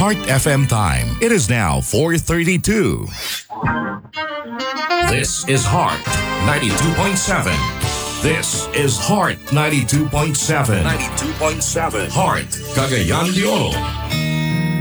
Heart FM time. It is now 4:32. This is Heart 92.7. This is Heart 92.7. 92.7. Heart, Cagayan de Oro.